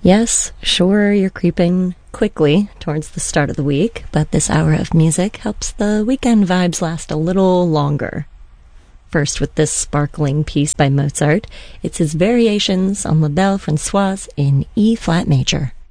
Yes, sure, you're creeping quickly towards the start of the week, but this hour of music helps the weekend vibes last a little longer. First, with this sparkling piece by Mozart, it's his Variations on La Belle Françoise in E-flat major.